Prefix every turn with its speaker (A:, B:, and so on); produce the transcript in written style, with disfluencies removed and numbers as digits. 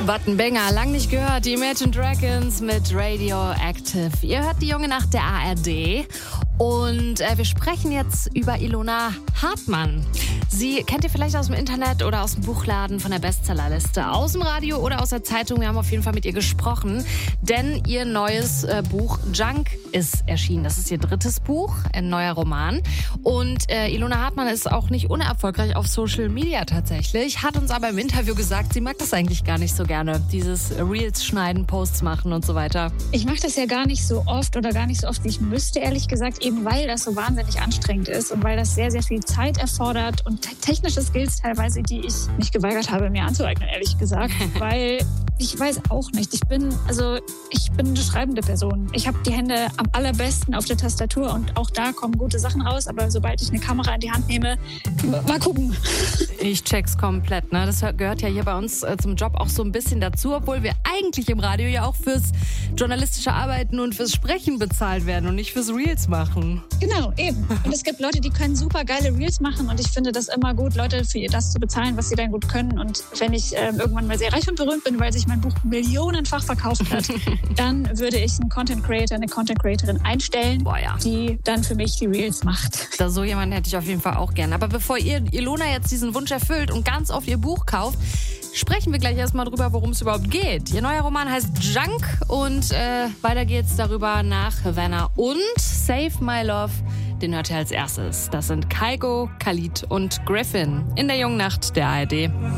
A: Wattenbenger, lang nicht gehört, die Imagine Dragons mit Radioactive. Ihr hört die junge Nacht der ARD und wir sprechen jetzt über Ilona Hartmann. Sie kennt ihr vielleicht aus dem Internet oder aus dem Buchladen, von der Bestsellerliste, aus dem Radio oder aus der Zeitung. Wir haben auf jeden Fall mit ihr gesprochen, denn ihr neues Buch Junk ist erschienen. Das ist ihr drittes Buch, ein neuer Roman. Und Ilona Hartmann ist auch nicht unerfolgreich auf Social Media tatsächlich, hat uns aber im Interview gesagt, sie mag das eigentlich gar nicht so gerne, dieses Reels schneiden, Posts machen und so weiter.
B: Ich mache das ja gar nicht so oft oder gar nicht so oft, wie ich müsste, ehrlich gesagt, eben weil das so wahnsinnig anstrengend ist und weil das sehr, sehr viel Zeit erfordert und technische Skills teilweise, die ich mich geweigert habe, mir anzueignen, ehrlich gesagt, weil ich weiß auch nicht. Ich bin eine schreibende Person. Ich habe die Hände am allerbesten auf der Tastatur und auch da kommen gute Sachen raus, aber sobald ich eine Kamera in die Hand nehme, mal gucken.
A: Ich check's komplett, ne? Das gehört ja hier bei uns zum Job auch so ein bisschen dazu, obwohl wir eigentlich im Radio ja auch fürs journalistische Arbeiten und fürs Sprechen bezahlt werden und nicht fürs Reels machen.
B: Genau, eben. Und es gibt Leute, die können super geile Reels machen und ich finde das immer gut, Leute für das zu bezahlen, was sie dann gut können. Und wenn ich irgendwann mal sehr reich und berühmt bin, weil sich mein Buch millionenfach verkauft hat, dann würde ich einen Content Creator, eine Content Creatorin einstellen, die dann für mich die Reels macht.
A: So jemanden hätte ich auf jeden Fall auch gerne. Aber bevor ihr Ilona jetzt diesen Wunsch erfüllt und ganz oft ihr Buch kauft, sprechen wir gleich erstmal drüber, worum es überhaupt geht. Ihr neuer Roman heißt Junk und weiter geht's darüber nach Havana und Save My Love. Den hört ihr als erstes. Das sind Kygo, Khalid und Griffin in der jungen Nacht der ARD.